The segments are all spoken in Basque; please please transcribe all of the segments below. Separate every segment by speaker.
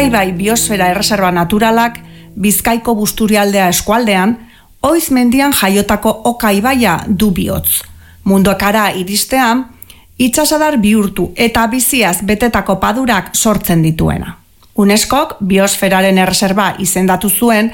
Speaker 1: Urdaibai Biosfera Erreserba Naturalak Bizkaiko Busturialdea eskualdean, Oiz mendian jaiotako Oka ibaia du bihotz. Munduakara iristean, itsasadar bihurtu eta biziaz betetako padurak sortzen dituena. UNESCOk Biosferaren Erreserba izendatu zuen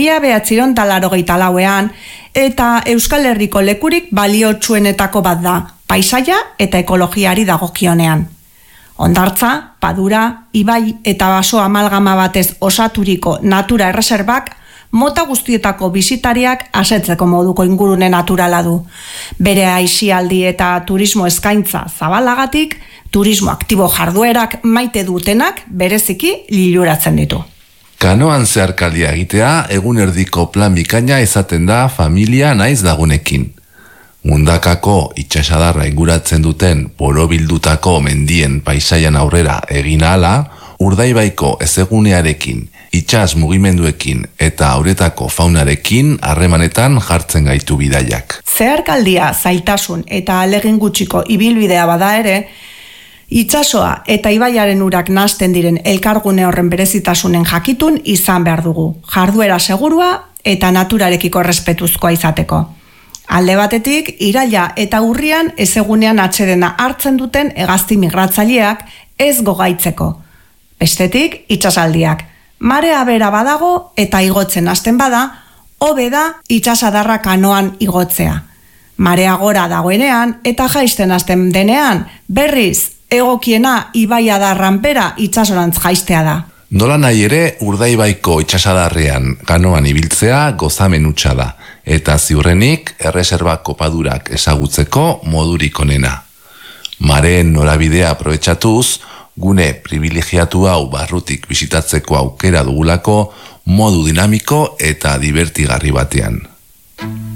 Speaker 1: 1984ean eta Euskal Herriko lekurik baliotsuenetako bat da, paisaia eta ekologiari dagokionean. Hondartza, padura, ibai eta baso amalgama batez osaturiko natura erreserbak mota guztietako bisitariak asetzeko moduko ingurune naturala du. Bere aisialdi eta turismo eskaintza zabalagatik, turismo aktibo jarduerak maite dutenak bereziki liluratzen ditu.
Speaker 2: Kanoan zeharkaldia egitea egun erdiko plan bikaina izaten da familia naiz lagunekin. Mundakako itsasadarra inguratzen duten borobildutako mendien paisaian aurrera egin ahala, Urdaibaiko ezegunearekin, itsas mugimenduekin eta auretako faunarekin harremanetan jartzen gaitu bidaiak.
Speaker 1: Zeharkaldia zailtasun eta alegin gutxiko ibilbidea bada ere, itsasoa eta ibaiaren urak nahasten diren elkargune horren berezitasunen jakitun izan behar dugu, jarduera segurua eta naturarekiko errespetuzkoa izateko. Alde batetik, iraila eta urrian ezegunean atsedena hartzen duten hegazti migratzaileak ez gogaitzeko. Bestetik, itsasaldiak. Marea bera badago eta igotzen hasten bada, hobe da itsasadarra kanoan igotzea. Marea gora dagoenean eta jaisten hasten denean, berriz egokiena ibaiadarran bera itsasorantz jaistea da.
Speaker 2: Nola nahi ere, Urdaibaiko itsasadarrean kanoan ibiltzea gozamen hutsa da, eta ziurrenik erreserbako padurak ezagutzeko modurik onena. Mareen norabidea aprobetxatuz, gune privilegiatu hau barrutik bisitatzeko aukera dugulako modu dinamiko eta divertigarri batean.